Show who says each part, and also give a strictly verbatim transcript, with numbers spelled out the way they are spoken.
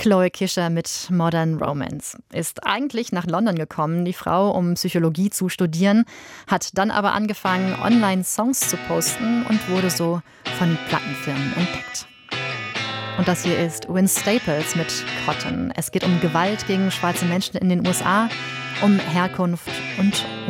Speaker 1: Chloe Kischer mit Modern Romance. Ist eigentlich nach London gekommen, die Frau, um Psychologie zu studieren, hat dann aber angefangen, online Songs zu posten und wurde so von Plattenfirmen entdeckt. Und das hier ist Vince Staples mit Cotton. Es geht um Gewalt gegen schwarze Menschen in den U S A, um Herkunft und